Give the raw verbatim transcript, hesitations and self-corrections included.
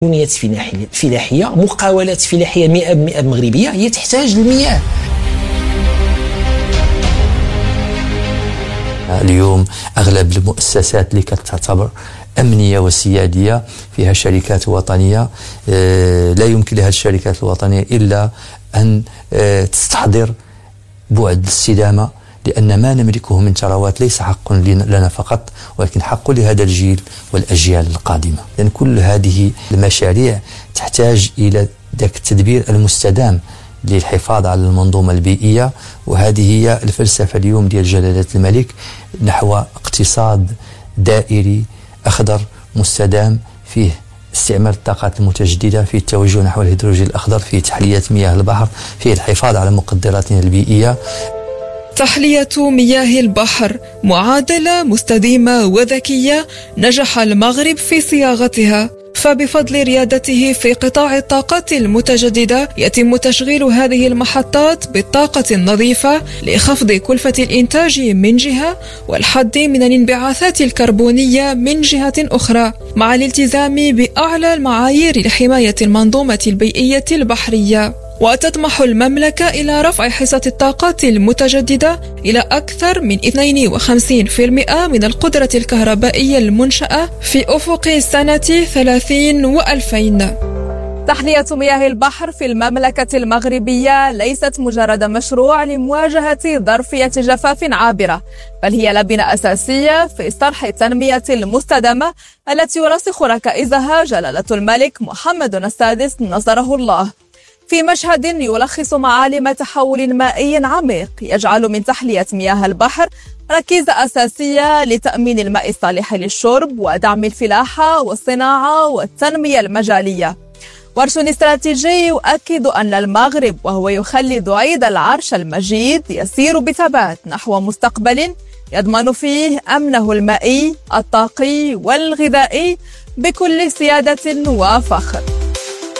بنيات فلاحية، مقاولات فلاحية مئة بالمئة مغربية، هي تحتاج المياه. اليوم أغلب المؤسسات اللي كتعتبر أمنية وسيادية فيها شركات وطنية، لا يمكن لها الشركات الوطنية إلا أن تستحضر بعد الاستدامة، لأن ما نملكه من ثروات ليس حق لنا فقط، ولكن حق لهذا الجيل والأجيال القادمة. لأن يعني كل هذه المشاريع تحتاج إلى ذاك التدبير المستدام للحفاظ على المنظومة البيئية، وهذه هي الفلسفة اليوم ديال جلالة الملك نحو اقتصاد دائري أخضر مستدام، فيه استعمال الطاقات المتجددة، فيه التوجه نحو الهيدروجين الأخضر، فيه تحلية مياه البحر، فيه الحفاظ على مقدراتنا البيئية. تحلية مياه البحر معادلة مستديمة وذكية نجح المغرب في صياغتها، فبفضل ريادته في قطاع الطاقات المتجددة يتم تشغيل هذه المحطات بالطاقة النظيفة لخفض كلفة الإنتاج من جهة والحد من الانبعاثات الكربونية من جهة أخرى، مع الالتزام بأعلى المعايير لحماية المنظومة البيئية البحرية. وتطمح المملكة إلى رفع حصة الطاقات المتجددة إلى أكثر من اثنين وخمسين بالمئة من القدرة الكهربائية المنشأة في أفق سنة ثلاثين وألفين. تحلية مياه البحر في المملكة المغربية ليست مجرد مشروع لمواجهة ظرفية جفاف عابرة، بل هي لبنة أساسية في طرح التنمية المستدامة التي يرسخ ركائزها جلالة الملك محمد السادس نصره الله، في مشهد يلخص معالم تحول مائي عميق يجعل من تحلية مياه البحر ركيزة أساسية لتأمين الماء الصالح للشرب ودعم الفلاحة والصناعة والتنمية المجالية. ورش استراتيجي يؤكد أن المغرب وهو يخلد عيد العرش المجيد يسير بثبات نحو مستقبل يضمن فيه أمنه المائي الطاقي والغذائي بكل سيادة وفخر.